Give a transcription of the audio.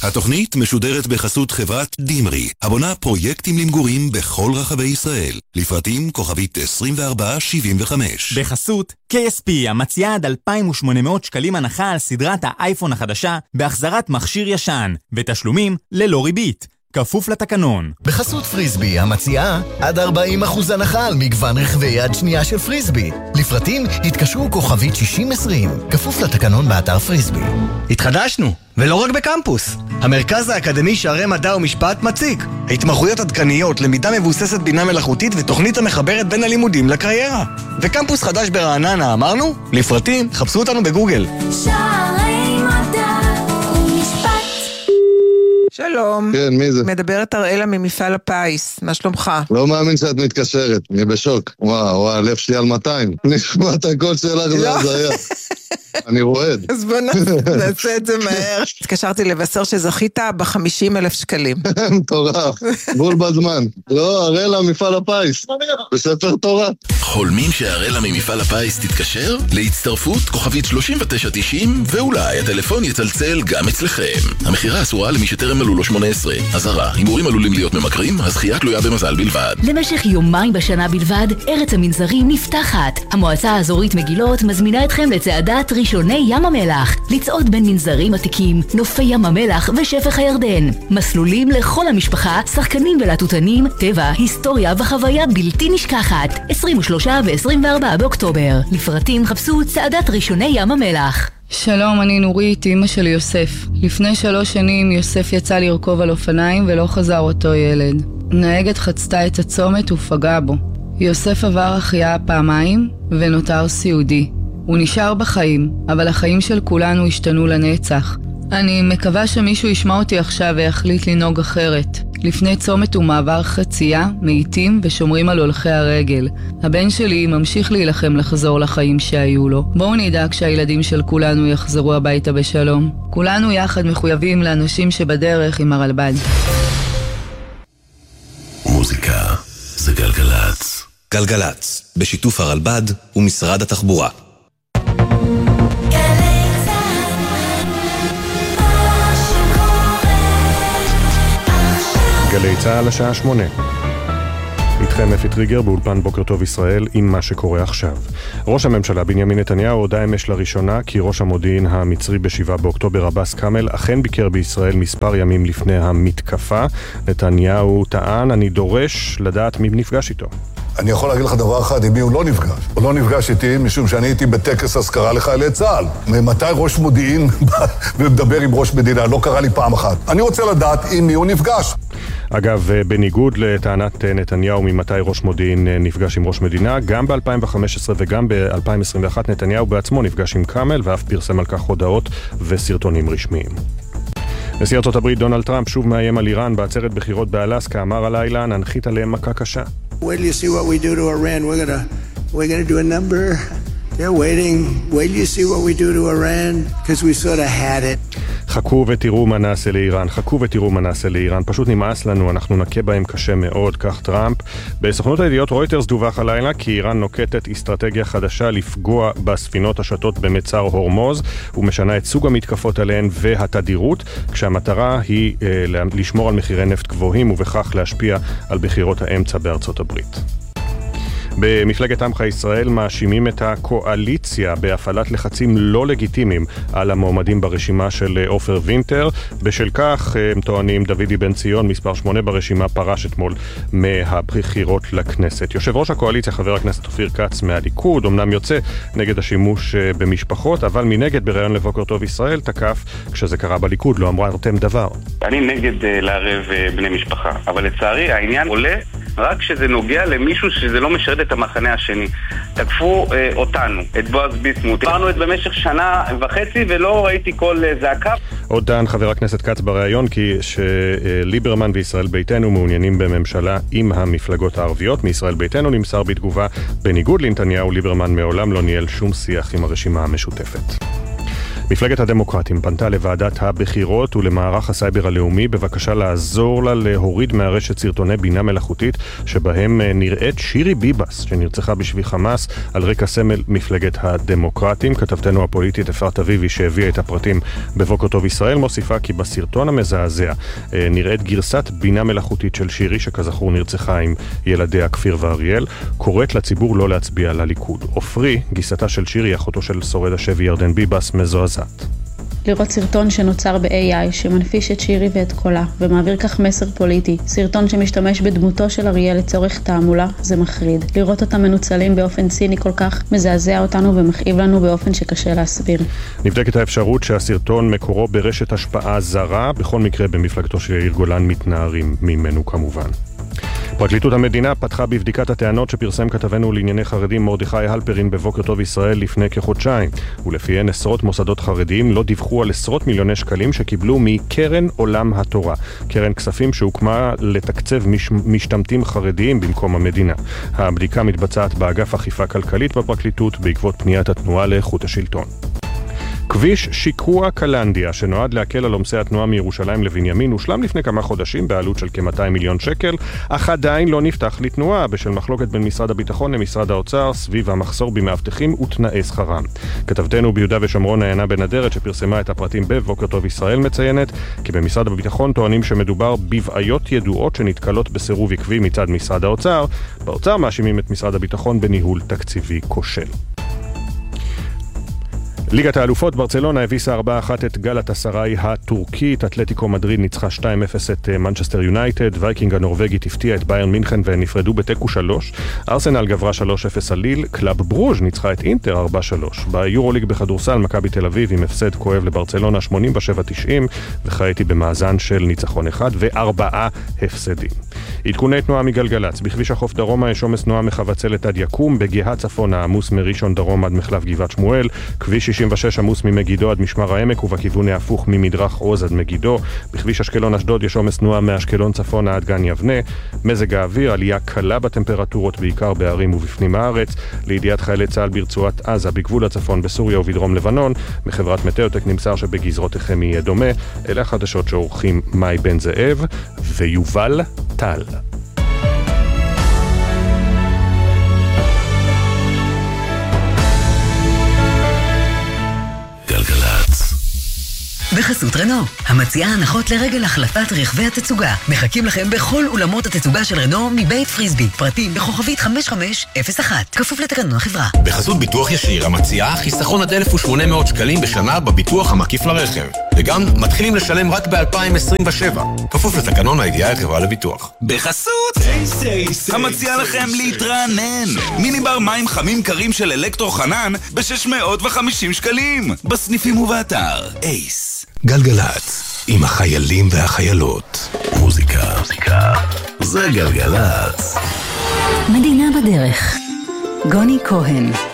התוכנית משודרת בחסות חברת דימרי, הבונה פרויקטים למגורים בכל רחבי ישראל. לפרטים כוכבית 2475. בחסות KSP, המציעה עד 2,800 שקלים הנחה על סדרת האייפון החדשה בהחזרת מכשיר ישן, ותשלומים ללא ריבית. כפוף לתקנון. בחסות פריסבי, המציעה עד 40% הנחה על מגוון רכבי יד שנייה של פריסבי. לפרטים התקשרו כוכבית 6020. כפוף לתקנון באתר פריסבי. התחדשנו, ולא רק בקמפוס. המרכז האקדמי שערי מדע ומשפט מציג התמחויות עדכניות, למידה מבוססת בינה מלאכותית ותוכנית המחברת בין הלימודים לקריירה. וקמפוס חדש ברעננה, אמרנו? לפרטים חפשו אותנו בגוגל. שערי מדע ומשפט. שלום. כן, מי זה? מדברת אראלה ממפעל הפיס, מה שלומך? לא מאמין שאת מתקשרת, אני בשוק. וואו, הלב שלי על 200. נשמע את הקול שלך, זה הזיה. אני רועד. אז בוא נעשה את זה מהר. התקשרתי לבשר שזכית ב50,000 שקלים. מטורף, בול בזמן. לא, אראלה מפעל הפיס. בספר תורה. חולמים שאראלה ממפעל הפיס תתקשר? להצטרפות כוכבית 3990, ואולי הטלפון יצלצל גם אצלכם. המחירה אסורה למי שטרם מלאו לו 18. אזהרה, הימורים עלולים להיות ממכרים, הזכייה תלויה במזל בלבד. למשך יומיים בשנה בלבד, ארץ המנזרים נפתחת. המועצה האזורית מגילות מזמינה אתכם לצעדת ראשוני ים המלח, לצעוד בין מנזרים עתיקים, נופי ים המלח ושפך הירדן. מסלולים לכל המשפחה, שחקנים ולטוטנים, טבע, היסטוריה וחוויה בלתי נשכחת. 23 ו-24 באוקטובר. לפרטים חפשו צעדת ראשוני ים המלח. שלום, אני נורית, אמא של יוסף. לפני 3 שנים יוסף יצא לרכוב על אופניים ולא חזר אותו ילד. נהגת חצתה את הצומת ופגעה בו. יוסף עבר החייאה פעמיים ונותר סיעודי. הוא נשאר בחיים, אבל החיים של כולנו השתנו לנצח. אני מקווה שמישהו ישמע אותי עכשיו ויחליט לנהוג אחרת. לפני צומת ומעבר חצייה, מאיטים ושומרים על הולכי הרגל. הבן שלי ממשיך להילחם לחזור לחיים שהיו לו. בואו נדאג שהילדים של כולנו יחזרו הביתה בשלום. כולנו יחד מחויבים לאנשים שבדרך עם הרלב"ד. מוזיקה זה גלגלץ. גלגלץ, בשיתוף הרלב"ד ומשרד התחבורה. גלי צהל השעה 8. איתכם אפי טריגר באולפן בוקר טוב ישראל עם מה שקורה עכשיו. ראש הממשלה בנימין נתניהו הודע אמש לראשונה כי ראש המודיעין המצרי ב7 באוקטובר עבאס קאמל אכן ביקר בישראל מספר ימים לפני המתקפה. נתניהו טען, אני דורש לדעת מי נפגש איתו. אני יכול להגיד לך דבר אחד, עם מי הוא לא נפגש. הוא לא נפגש איתי משום שאני הייתי בטקס הזכרה לחיילי צה"ל. ממתי ראש מודיעין ומדבר עם ראש מדינה? לא קרה לי פעם אחת. אני רוצה לדעת עם מי הוא נפגש. אגב, בניגוד לטענת נתניהו ממתי ראש מודיעין נפגש עם ראש מדינה, גם ב-2015 וגם ב-2021 נתניהו בעצמו נפגש עם קאמל ואף פרסם על כך הודעות וסרטונים רשמיים. נשיא ארצות הברית דונלד טראמפ שוב מאיים על איראן בעצרת בחירות באלסקה, אמר הלילה ננחית עליהם מכה קשה. Wait till you see what we do to Iran. We're gonna do a number. They're waiting. Wait till you see what we do to Iran, because we sort of had it. חכו ותראו מה נעשה לאיראן, חכו ותראו מה נעשה לאיראן, פשוט נמאס לנו, אנחנו נכה בהם קשה מאוד, כך טראמפ. בסוכנות הידיעות רויטרס דווח הלילה כי איראן נוקטת אסטרטגיה חדשה לפגוע בספינות השטות במצר הורמוז, ומשנה את סוג המתקפות עליהן והתדירות, כשהמטרה היא לשמור על מחירי נפט גבוהים ובכך להשפיע על בחירות האמצע בארצות הברית. במפלגת עמך ישראל מאשימים את הקואליציה בהפעלת לחצים לא לגיטימיים על המועמדים ברשימה של עופר וינטר. בשל כך הם טוענים דודי בן ציון, מספר 8 ברשימה, פרש אתמול מהבחירות לכנסת. יושב ראש הקואליציה חבר הכנסת אופיר כץ מהליכוד אמנם יוצא נגד השימוש במשפחות, אבל מנגד בראיון לבוקר טוב ישראל תקף כשזה קרה בליכוד לא אמרתם דבר. אני נגד לערב בני משפחה, אבל לצערי העניין עולה רק כשזה נוגע למישהו שזה לא משרת את המחנה השני. תקפו אותנו, את בועז ביסמוט. אמרנו את במשך 1.5 שנה ולא ראיתי כל זעקה. עוד טען חבר הכנסת כץ בראיון כי שליברמן וישראל ביתנו מעוניינים בממשלה עם המפלגות הערביות. מישראל ביתנו נמסר בתגובה, בניגוד לנתניהו ליברמן מעולם לא ניהל שום שיח עם הרשימה המשותפת. מפלגת הדמוקרטים פנתה לוועדת הבחירות ולמערך הסייבר הלאומי בבקשה לעזור לה להוריד מהרשת סרטוני בינה מלאכותית שבהם נראית שירי ביבס שנרצחה בשבי חמאס על רקע סמל מפלגת הדמוקרטים. כתבתנו הפוליטית אפרת אביבי שהביאה את הפרטים בבוקר טוב ישראל מוסיפה כי בסרטון המזעזע נראית גרסת בינה מלאכותית של שירי שכזכור נרצחה עם ילדיה כפיר ואריאל, קוראת לציבור לא להצביע לליכוד. אופרי, גיסתה של שירי, אחותו של שורד השבי ירדן ביבס, מזועזעת. לראות סרטון שנוצר ב-AI שמנפיש את שירי ואת קולה ומעביר כך מסר פוליטי, סרטון שמשתמש בדמותו של אריאל לצורך תעמולה, זה מחריד. לראות אותם מנוצלים באופן ציני כל כך מזעזע אותנו ומכאיב לנו באופן שקשה להסביר. נבדקת האפשרות שהסרטון מקורו ברשת השפעה זרה, בכל מקרה במפלגתו של יאיר גולן מתנערים ממנו כמובן. פרקליטות המדינה פתחה בבדיקת הטענות שפרסם כתבנו לענייני חרדים מרדכי הלפרין בבוקר טוב ישראל לפני כחודשיים, ולפיהן עשרות מוסדות חרדיים לא דיווחו על עשרות מיליוני שקלים שקיבלו מקרן עולם התורה, קרן כספים שהוקמה לתקצב משתמטים חרדיים במקום המדינה. הבדיקה מתבצעת באגף אכיפה כלכלית בפרקליטות בעקבות פניית התנועה לאיכות השלטון. כביש שיקוע קלנדיה, שנועד להקל על עומסי התנועה מירושלים לבנימין, הושלם לפני כמה חודשים בעלות של כ-200 מיליון שקל, אך עדיין לא נפתח לתנועה בשל מחלוקת בין משרד הביטחון למשרד האוצר סביב המחסור במאבטחים ותנאי שכרם. כתבתנו ביהודה ושומרון עיינה בן הדרת שפרסמה את הפרטים בבוקר טוב ישראל מציינת כי במשרד הביטחון טוענים שמדובר בבעיות ידועות שנתקלות בסירוב עקבי מצד משרד האוצר. באוצר מאשימים את משרד הביטחון בניהול תקציבי כושל. ליגת האלופות, ברצלונה הביסה 4-1 את גלאטסראי הטורקית, אתלטיקו מדריד ניצחה 2-0 את מנצ'סטר יונייטד, וייקינג הנורווגית הפתיעה את ביירן מינכן והם נפרדו בתיקו 3, ארסנל גברה 3-0 על ליל, קלאב ברוז' ניצחה את אינטר 4-3. ביורוליג בכדורסל, מכבי תל אביב עם הפסד כואב לברצלונה 87-90, וחייתי במאזן של ניצחון 1 ו4 הפסדים. עדכוני תנועה מגלגלץ, בכביש החוף דרומה יש עומס תנועה מחבצלת עד יקום, בגאה צפונה עמוס מראשון דרום עד מחלף גבעת שמואל, כביש 66 עמוס ממגידו עד משמר העמק ובכיוון ההפוך ממדרך עוז עד מגידו. בכביש אשקלון אשדוד יש עומס תנועה מאשקלון צפונה עד גן יבנה. מזג האוויר, עלייה קלה בטמפרטורות בעיקר בערים ובפנים הארץ. לידיעת חיילי צה"ל ברצועת עזה בגבול הצפון בסוריה ובדרום לבנון, מחברת מטאוטק נמסר שבגזרותיכם יהיה דומה. אלה החדשות שעורכים מאי בן זאב ויובל טל. בחסות רנו, המציעה הנחות לרגל החלפת רכבי התצוגה. מחכים לכם בכל אולמות התצוגה של רנו מבית פריסבי. פרטים בכוכבית 5501. כפוף לתקנון החברה. בחסות ביטוח ישיר, המציעה חיסכון עד 1,800 שקלים בשנה בביטוח המקיף לרכב. וגם מתחילים לשלם רק ב-2027. כפוף לתקנון הידיעה החברה לביטוח. בחסות המציעה לכם להתרענן. מיני בר מים חמים קרים של אלקטרו חנן ב-650 שקלים. בסניפים ובאתר אייס. גלגלץ, עם החיילים והחיילות. מוזיקה. זה גלגלץ. מדינה בדרך. גוני כהן.